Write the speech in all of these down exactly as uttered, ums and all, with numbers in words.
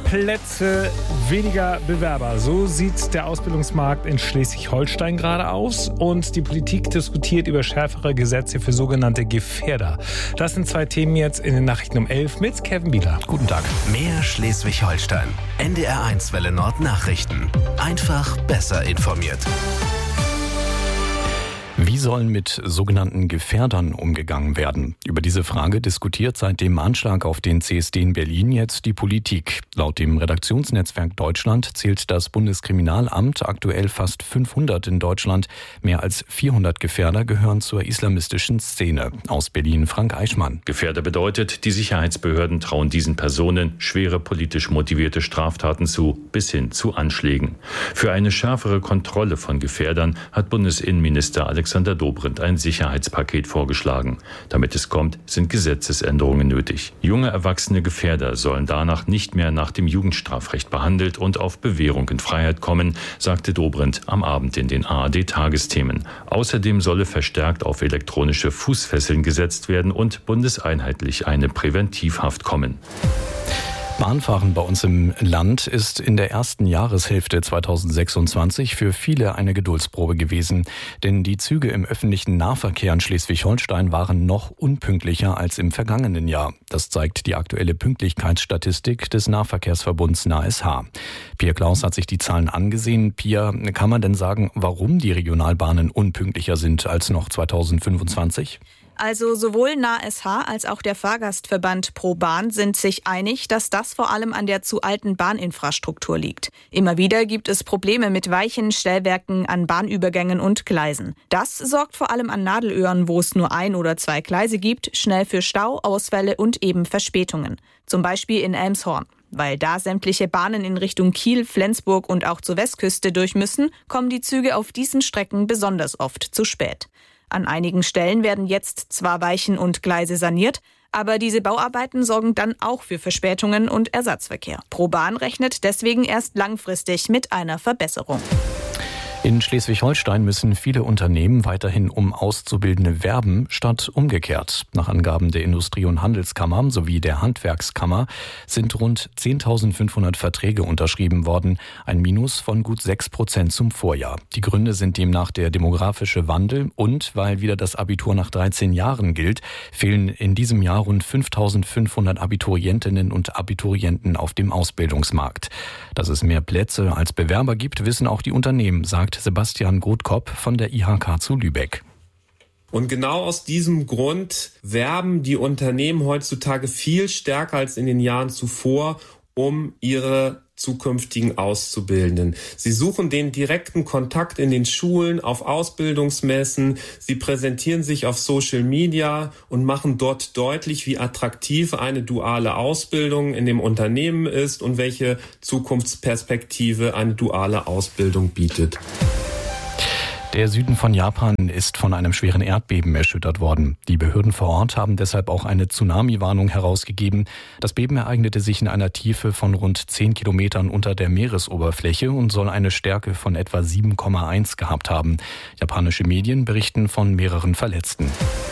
Plätze, weniger Bewerber. So sieht der Ausbildungsmarkt in Schleswig-Holstein gerade aus. Und die Politik diskutiert über schärfere Gesetze für sogenannte Gefährder. Das sind zwei Themen jetzt in den Nachrichten um elf mit Kevin Bieler. Guten Tag. Mehr Schleswig-Holstein. N D R eins Welle Nord Nachrichten. Einfach besser informiert. Wie sollen mit sogenannten Gefährdern umgegangen werden? Über diese Frage diskutiert seit dem Anschlag auf den C S D in Berlin jetzt die Politik. Laut dem Redaktionsnetzwerk Deutschland zählt das Bundeskriminalamt aktuell fast fünfhundert in Deutschland. Mehr als vierhundert Gefährder gehören zur islamistischen Szene. Aus Berlin Frank Eichmann. Gefährder bedeutet, die Sicherheitsbehörden trauen diesen Personen schwere politisch motivierte Straftaten zu, bis hin zu Anschlägen. Für eine schärfere Kontrolle von Gefährdern hat Bundesinnenminister Alexander Alexander Dobrindt ein Sicherheitspaket vorgeschlagen. Damit es kommt, sind Gesetzesänderungen nötig. Junge erwachsene Gefährder sollen danach nicht mehr nach dem Jugendstrafrecht behandelt und auf Bewährung in Freiheit kommen, sagte Dobrindt am Abend in den A R D-Tagesthemen. Außerdem solle verstärkt auf elektronische Fußfesseln gesetzt werden und bundeseinheitlich eine Präventivhaft kommen. Bahnfahren bei uns im Land ist in der ersten Jahreshälfte zweitausendsechsundzwanzig für viele eine Geduldsprobe gewesen. Denn die Züge im öffentlichen Nahverkehr in Schleswig-Holstein waren noch unpünktlicher als im vergangenen Jahr. Das zeigt die aktuelle Pünktlichkeitsstatistik des Nahverkehrsverbunds N A S H. Pia Klaus hat sich die Zahlen angesehen. Pia, kann man denn sagen, warum die Regionalbahnen unpünktlicher sind als noch zweitausendfünfundzwanzig? Also sowohl N A S H als auch der Fahrgastverband ProBahn sind sich einig, dass das vor allem an der zu alten Bahninfrastruktur liegt. Immer wieder gibt es Probleme mit Weichen, Stellwerken an Bahnübergängen und Gleisen. Das sorgt vor allem an Nadelöhren, wo es nur ein oder zwei Gleise gibt, schnell für Stau, Ausfälle und eben Verspätungen. Zum Beispiel in Elmshorn. Weil da sämtliche Bahnen in Richtung Kiel, Flensburg und auch zur Westküste durch müssen, kommen die Züge auf diesen Strecken besonders oft zu spät. An einigen Stellen werden jetzt zwar Weichen und Gleise saniert, aber diese Bauarbeiten sorgen dann auch für Verspätungen und Ersatzverkehr. ProBahn rechnet deswegen erst langfristig mit einer Verbesserung. In Schleswig-Holstein müssen viele Unternehmen weiterhin um Auszubildende werben, statt umgekehrt. Nach Angaben der Industrie- und Handelskammer sowie der Handwerkskammer sind rund zehntausendfünfhundert Verträge unterschrieben worden, ein Minus von gut sechs Prozent zum Vorjahr. Die Gründe sind demnach der demografische Wandel und, weil wieder das Abitur nach dreizehn Jahren gilt, fehlen in diesem Jahr rund fünftausendfünfhundert Abiturientinnen und Abiturienten auf dem Ausbildungsmarkt. Dass es mehr Plätze als Bewerber gibt, wissen auch die Unternehmen, sagt Sebastian Grothkopp von der I H K zu Lübeck. Und genau aus diesem Grund werben die Unternehmen heutzutage viel stärker als in den Jahren zuvor um ihre zukünftigen Auszubildenden. Sie suchen den direkten Kontakt in den Schulen, auf Ausbildungsmessen. Sie präsentieren sich auf Social Media und machen dort deutlich, wie attraktiv eine duale Ausbildung in dem Unternehmen ist und welche Zukunftsperspektive eine duale Ausbildung bietet. Der Süden von Japan ist von einem schweren Erdbeben erschüttert worden. Die Behörden vor Ort haben deshalb auch eine Tsunami-Warnung herausgegeben. Das Beben ereignete sich in einer Tiefe von rund zehn Kilometern unter der Meeresoberfläche und soll eine Stärke von etwa sieben Komma eins gehabt haben. Japanische Medien berichten von mehreren Verletzten.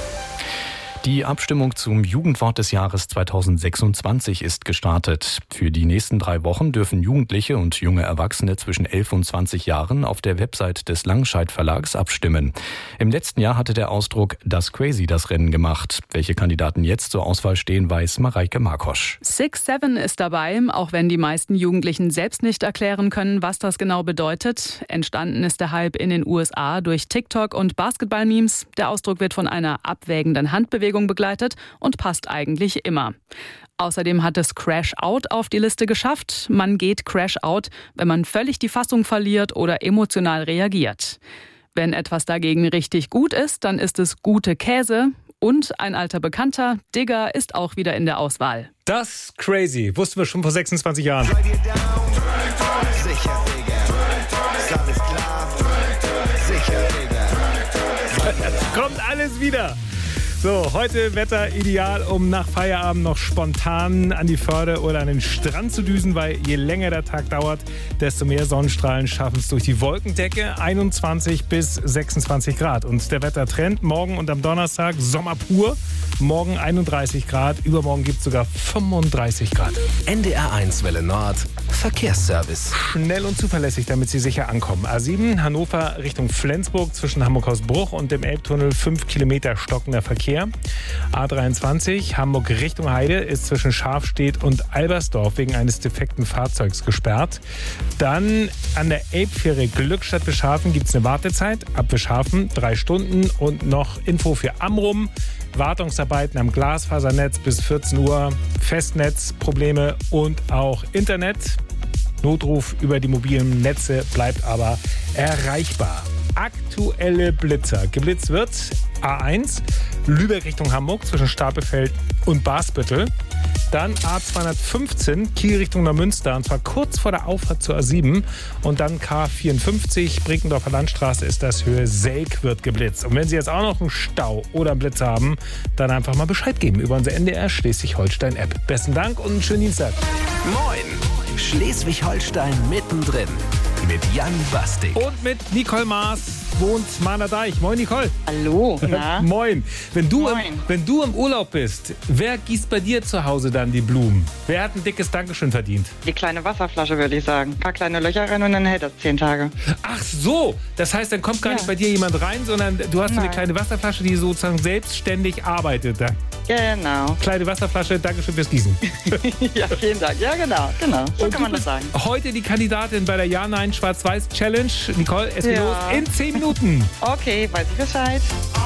Die Abstimmung zum Jugendwort des Jahres zweitausendsechsundzwanzig ist gestartet. Für die nächsten drei Wochen dürfen Jugendliche und junge Erwachsene zwischen elf und zwanzig Jahren auf der Website des Langscheid Verlags abstimmen. Im letzten Jahr hatte der Ausdruck Das Crazy das Rennen gemacht. Welche Kandidaten jetzt zur Auswahl stehen, weiß Mareike Markosch. Six Seven ist dabei, auch wenn die meisten Jugendlichen selbst nicht erklären können, was das genau bedeutet. Entstanden ist der Hype in den U S A durch TikTok und Basketball-Memes. Der Ausdruck wird von einer abwägenden Handbewegung begleitet und passt eigentlich immer. Außerdem hat es Crash Out auf die Liste geschafft. Man geht Crash Out, wenn man völlig die Fassung verliert oder emotional reagiert. Wenn etwas dagegen richtig gut ist, dann ist es gute Käse. Und ein alter Bekannter, Digger, ist auch wieder in der Auswahl. Das Crazy wussten wir schon vor sechsundzwanzig Jahren. Kommt alles wieder. So, heute Wetter ideal, um nach Feierabend noch spontan an die Förde oder an den Strand zu düsen, weil je länger der Tag dauert, desto mehr Sonnenstrahlen schaffen es durch die Wolkendecke. einundzwanzig bis sechsundzwanzig Grad. Und der Wettertrend morgen und am Donnerstag Sommer pur. Morgen einunddreißig Grad, übermorgen gibt es sogar fünfunddreißig Grad. N D R eins Welle Nord, Verkehrsservice. Schnell und zuverlässig, damit Sie sicher ankommen. A sieben, Hannover Richtung Flensburg zwischen Hamburg-Hausbruch und dem Elbtunnel fünf Kilometer stockender Verkehr. A dreiundzwanzig, Hamburg Richtung Heide ist zwischen Scharfstedt und Albersdorf wegen eines defekten Fahrzeugs gesperrt. Dann an der Elbfähre Glückstadt-Wischhafen gibt es eine Wartezeit. Ab Wischhafen drei Stunden und noch Info für Amrum. Wartungsarbeiten am Glasfasernetz bis vierzehn Uhr, Festnetzprobleme und auch Internet. Notruf über die mobilen Netze bleibt aber erreichbar. Aktuelle Blitzer. Geblitzt wird A eins, Lübeck Richtung Hamburg zwischen Stapelfeld und Basbüttel. Dann A zweihundertfünfzehn, Kiel Richtung Neumünster, und zwar kurz vor der Auffahrt zur A sieben. Und dann K vierundfünfzig, Brinkendorfer Landstraße ist das Höhe Selk wird geblitzt. Und wenn Sie jetzt auch noch einen Stau oder einen Blitz haben, dann einfach mal Bescheid geben über unsere N D R Schleswig-Holstein-App. Besten Dank und einen schönen Dienstag. Moin! Schleswig-Holstein mittendrin mit Jan Bastik. Und mit Nicole Maas wohnt Mahner Deich. Moin, Nicole. Hallo. Na? Moin. Wenn du, Moin. Im, wenn du im Urlaub bist, wer gießt bei dir zu Hause dann die Blumen? Wer hat ein dickes Dankeschön verdient? Die kleine Wasserflasche, würde ich sagen. Ein paar kleine Löcher rein und dann hält das zehn Tage. Ach so. Das heißt, dann kommt gar Ja. nicht bei dir jemand rein, sondern du hast so eine Nein. kleine Wasserflasche, die sozusagen selbstständig arbeitet. Da. Genau. Kleine Wasserflasche, Dankeschön fürs Gießen. Ja, vielen Dank. Ja, genau. genau. So Und kann du man das bist sagen. heute die Kandidatin bei der Ja-Nein-Schwarz-Weiß-Challenge. Nicole, es geht Ja. los in zehn Minuten. Okay, weiß ich Bescheid.